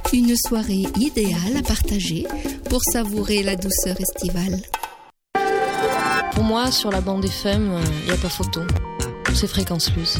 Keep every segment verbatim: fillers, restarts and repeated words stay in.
Une soirée idéale à partager pour savourer la douceur estivale. Pour moi, sur la bande F M, il n'y a pas photo. C'est Fréquence Plus.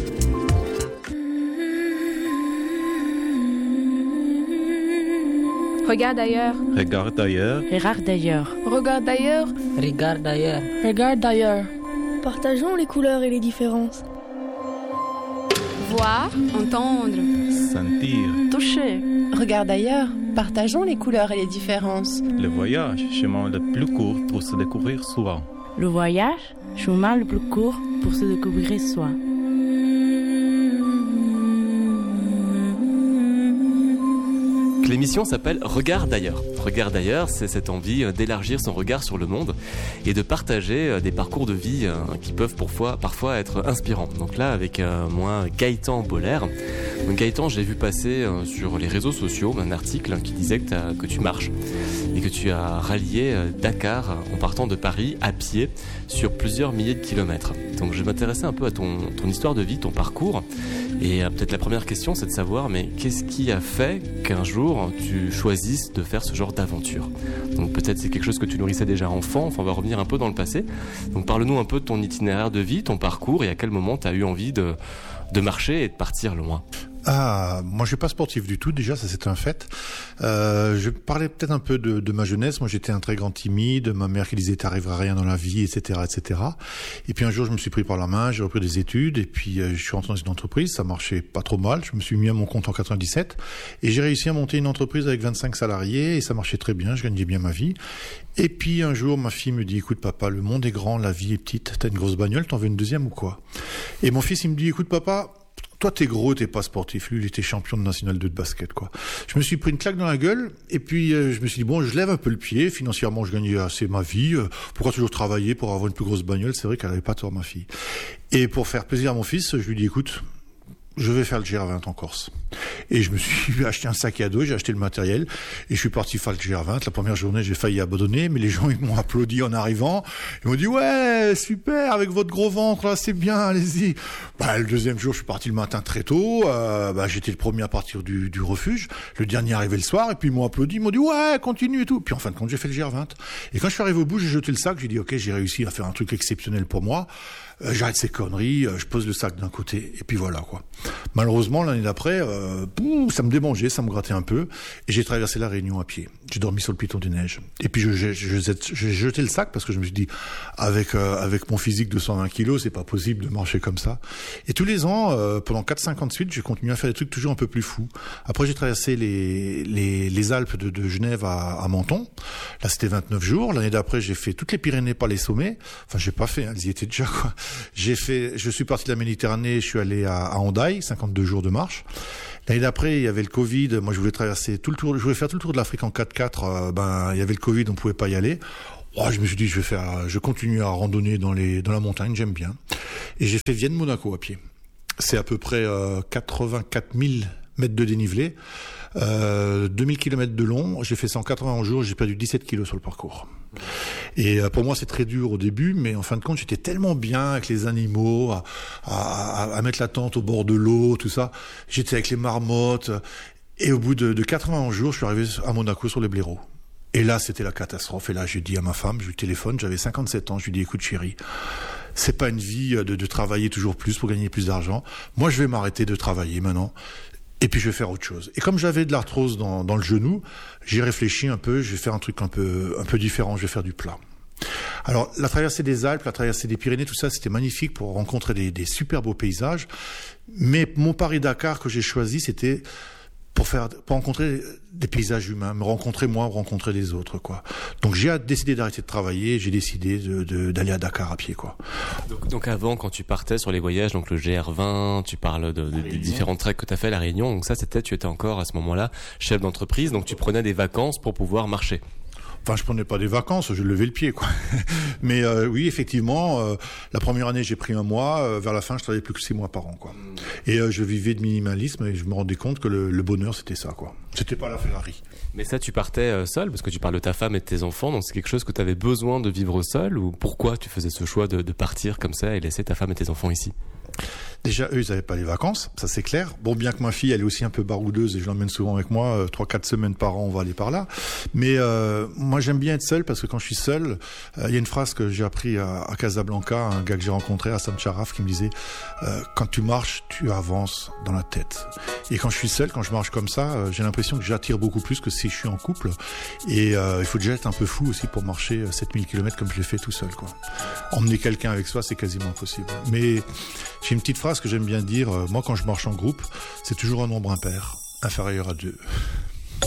Regarde ailleurs. Regarde ailleurs. Regarde ailleurs. Regarde ailleurs. Regarde ailleurs. Regarde ailleurs. Partageons les couleurs et les différences. Voir, entendre, sentir, toucher. Regarde ailleurs. Partageons les couleurs et les différences. Le voyage, chemin le plus court pour se découvrir soi. Le voyage, chemin le plus court pour se découvrir soi. L'émission s'appelle Regarde d'ailleurs. Regarde d'ailleurs, c'est cette envie d'élargir son regard sur le monde et de partager des parcours de vie qui peuvent parfois, parfois être inspirants. Donc là, avec moi, Gaëtan Boller. Donc Gaëtan, j'ai vu passer sur les réseaux sociaux un article qui disait que, t'as, que tu marches et que tu as rallié Dakar en partant de Paris à pied sur plusieurs milliers de kilomètres. Donc je m'intéressais un peu à ton, ton histoire de vie, ton parcours. Et peut-être la première question, c'est de savoir, mais qu'est-ce qui a fait qu'un jour tu choisisses de faire ce genre d'aventure? Donc peut-être c'est quelque chose que tu nourrissais déjà enfant, enfin on va revenir un peu dans le passé. Donc parle-nous un peu de ton itinéraire de vie, ton parcours, et à quel moment tu as eu envie de, de marcher et de partir loin. Ah, moi je suis pas sportif du tout, déjà ça c'est un fait. Euh, je parlais peut-être un peu de, de ma jeunesse. Moi j'étais un très grand timide, ma mère qui disait t'arriveras à rien dans la vie, et cetera, et cetera. Et puis un jour je me suis pris par la main, j'ai repris des études et puis euh, je suis rentré dans une entreprise, ça marchait pas trop mal. Je me suis mis à mon compte en quatre-vingt-dix-sept et j'ai réussi à monter une entreprise avec vingt-cinq salariés et ça marchait très bien, je gagnais bien ma vie. Et puis un jour ma fille me dit écoute papa, le monde est grand, la vie est petite, t'as une grosse bagnole, t'en veux une deuxième ou quoi? Et mon fils il me dit écoute papa, toi, t'es gros, t'es pas sportif. Lui, il était champion de national deux de basket, quoi. Je me suis pris une claque dans la gueule, et puis euh, je me suis dit, bon, je lève un peu le pied. Financièrement, je gagnais assez ma vie. Euh, pourquoi toujours travailler pour avoir une plus grosse bagnole? C'est vrai qu'elle avait pas tort, ma fille. Et pour faire plaisir à mon fils, je lui dis, écoute, je vais faire le G R vingt en Corse. Et je me suis acheté un sac à dos, j'ai acheté le matériel, et je suis parti faire le G R vingt. La première journée, j'ai failli abandonner, mais les gens, ils m'ont applaudi en arrivant. Ils m'ont dit, ouais, super, avec votre gros ventre, là, c'est bien, allez-y. Bah, le deuxième jour, je suis parti le matin très tôt, euh, bah, j'étais le premier à partir du, du refuge, le dernier arrivé le soir, et puis ils m'ont applaudi, ils m'ont dit, ouais, continue et tout. Puis en fin de compte, j'ai fait le G R vingt. Et quand je suis arrivé au bout, j'ai jeté le sac, j'ai dit, ok, j'ai réussi à faire un truc exceptionnel pour moi. Euh, j'arrête ces conneries, euh, je pose le sac d'un côté, et puis voilà, quoi. Malheureusement, l'année d'après, euh, boum, ça me démangeait, ça me grattait un peu, et j'ai traversé la Réunion à pied. J'ai dormi sur le piton des neiges. Et puis, je, je, je, j'ai jeté le sac, parce que je me suis dit, avec, euh, avec mon physique de cent vingt kilos, c'est pas possible de marcher comme ça. Et tous les ans, euh, pendant quatre cinq ans de suite, j'ai continué à faire des trucs toujours un peu plus fous. Après, j'ai traversé les, les, les Alpes de, de Genève à, à Menton. Là, c'était vingt-neuf jours. L'année d'après, j'ai fait toutes les Pyrénées par les sommets. Enfin, j'ai pas fait, hein, elles y étaient déjà, quoi. J'ai fait, je suis parti de la Méditerranée, je suis allé à, à Hendaye, cinquante-deux jours de marche. L'année d'après, il y avait le Covid. Moi, je voulais traverser tout le tour, je voulais faire tout le tour de l'Afrique en quatre quatre. Euh, ben, il y avait le Covid, on pouvait pas y aller. Oh, je me suis dit, je vais faire, je continue à randonner dans les, dans la montagne, j'aime bien. Et j'ai fait Vienne-Monaco à pied. C'est à peu près euh, quatre-vingt-quatre mille mètres de dénivelé, euh, deux mille kilomètres de long. J'ai fait cent quatre-vingts jours, j'ai perdu dix-sept kilos sur le parcours. Et euh, pour moi, c'est très dur au début, mais en fin de compte, j'étais tellement bien avec les animaux, à, à, à mettre la tente au bord de l'eau, tout ça. J'étais avec les marmottes. Et au bout de, de quatre-vingts jours, je suis arrivé à Monaco sur les blaireaux. Et là, c'était la catastrophe. Et là, j'ai dit à ma femme, je lui téléphone, j'avais cinquante-sept ans, je lui dis, écoute chérie, c'est pas une vie de, de travailler toujours plus pour gagner plus d'argent. Moi, je vais m'arrêter de travailler maintenant. Et puis je vais faire autre chose. Et comme j'avais de l'arthrose dans, dans le genou, j'ai réfléchi un peu, je vais faire un truc un peu, un peu différent, je vais faire du plat. Alors, la traversée des Alpes, la traversée des Pyrénées, tout ça, c'était magnifique pour rencontrer des, des super beaux paysages. Mais mon Paris-Dakar que j'ai choisi, c'était pour faire, pour rencontrer des paysages humains, me rencontrer moi, me rencontrer les autres, quoi. Donc j'ai décidé d'arrêter de travailler, j'ai décidé de, de, d'aller à Dakar à pied, quoi. Donc, donc avant, quand tu partais sur les voyages, donc le G R vingt, tu parles de, de, des différents treks que tu as fait à La Réunion, donc ça c'était, tu étais encore à ce moment-là chef d'entreprise, donc tu prenais des vacances pour pouvoir marcher. Enfin, je prenais pas des vacances, je levais le pied, quoi. Mais euh, oui, effectivement, euh, la première année, j'ai pris un mois. Euh, vers la fin, je travaillais plus que six mois par an, quoi. Et euh, je vivais de minimalisme et je me rendais compte que le, le bonheur, c'était ça, quoi. C'était pas la Ferrari. Mais ça, tu partais euh, seul, parce que tu parles de ta femme et de tes enfants, donc c'est quelque chose que tu avais besoin de vivre seul, ou pourquoi tu faisais ce choix de, de partir comme ça et laisser ta femme et tes enfants ici ? Déjà, eux, ils n'avaient pas les vacances, ça c'est clair. Bon, bien que ma fille, elle est aussi un peu baroudeuse et je l'emmène souvent avec moi, euh, trois, quatre semaines par an, on va aller par là. Mais euh, moi, j'aime bien être seul parce que quand je suis seul, il euh, y a une phrase que j'ai appris à, à Casablanca, un gars que j'ai rencontré, Hassan Charaf, qui me disait euh, « Quand tu marches, tu avances dans la tête. » Et quand je suis seul, quand je marche comme ça, euh, j'ai l'impression que j'attire beaucoup plus que si je suis en couple. Et euh, il faut déjà être un peu fou aussi pour marcher sept mille kilomètres comme je l'ai fait tout seul, quoi. Emmener quelqu'un avec soi, c'est quasiment impossible. Mais j'ai une petite phrase que j'aime bien dire, euh, moi quand je marche en groupe, c'est toujours un nombre impair, inférieur à deux.